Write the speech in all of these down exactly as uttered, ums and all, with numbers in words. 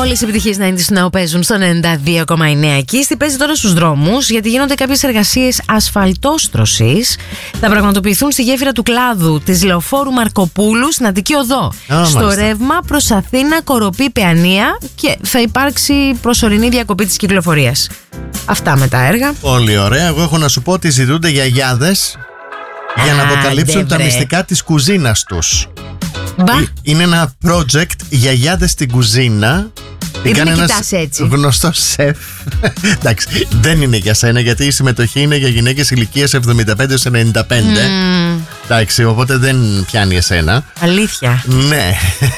Όλες οι επιτυχίες να είναι της Now παίζουν στο ενενήντα δύο κόμμα εννέα. Εκεί στη παίζει τώρα στους δρόμους, γιατί γίνονται κάποιες εργασίες ασφαλτόστρωσης. Θα πραγματοποιηθούν στη γέφυρα του Κλάδου της Λεωφόρου Μαρκοπούλου στην Αττική Οδό. Oh, στο μάλιστα. Ρεύμα προς Αθήνα, Κοροπή, Παιανία, και θα υπάρξει προσωρινή διακοπή της κυκλοφορίας. Αυτά με τα έργα. Πολύ ωραία. Εγώ έχω να σου πω ότι ζητούνται γιαγιάδες για να αποκαλύψουν τα μυστικά της κουζίνας τους. Μπα. Είναι ένα project γιαγιάδες στην κουζίνα. Τι κάνει ένας έτσι. Γνωστός σεφ. Εντάξει, δεν είναι για σένα, γιατί η συμμετοχή είναι για γυναίκες ηλικίας εβδομήντα πέντε έως ενενήντα πέντε. Mm. Εντάξει, οπότε δεν πιάνει εσένα. Αλήθεια. Ναι.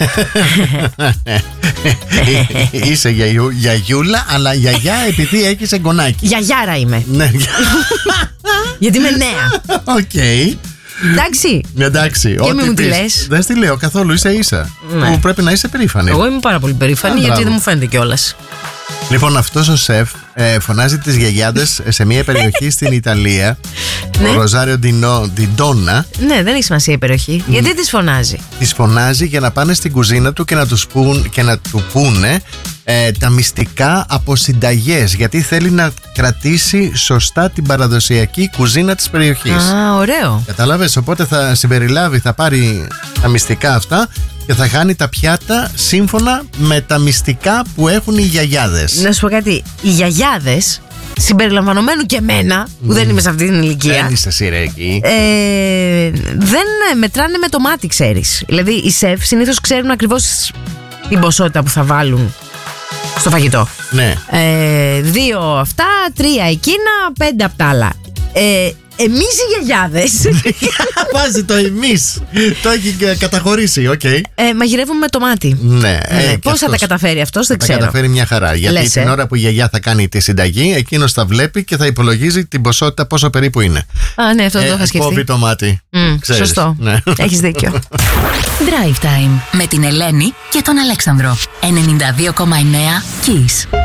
Είσαι γιαγιού, γιαγιούλα, αλλά γιαγιά επειδή έχεις εγγονάκι. Γιαγιάρα είμαι. Ναι. Γιατί είμαι νέα. Οκ. Okay. Εντάξει. Εντάξει. Και μην μου τη λες. Δεν στη λέω καθόλου, είσαι ίσα. Ναι. Που πρέπει να είσαι περήφανη. Εγώ είμαι πάρα πολύ περήφανη, Α, γιατί δεν μου φαίνεται κιόλας. Λοιπόν, αυτός ο σεφ ε, φωνάζει τις γιαγιάδες σε μια περιοχή στην Ιταλία. Ναι. Ο Ροζάριο Ντιντόνα. Ναι, δεν έχει σημασία η περιοχή. Mm. Γιατί τις φωνάζει? Τις φωνάζει για να πάνε στην κουζίνα του και να, τους πούν, και να του πούνε ε, τα μυστικά από συνταγές. Γιατί θέλει να κρατήσει σωστά την παραδοσιακή κουζίνα της περιοχής. Α, ωραίο. Κατάλαβες, οπότε θα συμπεριλάβει, θα πάρει τα μυστικά αυτά και θα κάνει τα πιάτα σύμφωνα με τα μυστικά που έχουν οι γιαγιάδες. Να σου πω κάτι, οι γιαγιάδες, συμπεριλαμβανομένου και εμένα, που mm. δεν είμαι σε αυτή την ηλικία, δεν είσαι εσύ ρε εκεί, ε, δεν μετράνε με το μάτι, ξέρεις. Δηλαδή οι σεφ συνήθως ξέρουν ακριβώς την ποσότητα που θα βάλουν στο φαγητό. Ναι. ε, Δύο αυτά, τρία εκείνα, πέντε απ' τα άλλα. ε, Εμείς οι γιαγιάδες. Βάζει το εμείς. Το έχει καταχωρήσει, οκ. Okay. ε, Μαγειρεύουμε με το μάτι. Ναι. ε, Πώς θα τα καταφέρει αυτός, δεν θα ξέρω. Θα τα καταφέρει μια χαρά. Γιατί Λες, την ε? ώρα που η γιαγιά θα κάνει τη συνταγή, εκείνος θα βλέπει και θα υπολογίζει την ποσότητα πόσο περίπου είναι. Α, ναι, αυτό ε, το είχα σκεφτεί. Κόβει το μάτι. Mm, σωστό. Ναι. Έχεις δίκιο. Drive Time με την Ελένη και τον Αλέξανδρο. ενενήντα δύο κόμμα εννέα Kiss.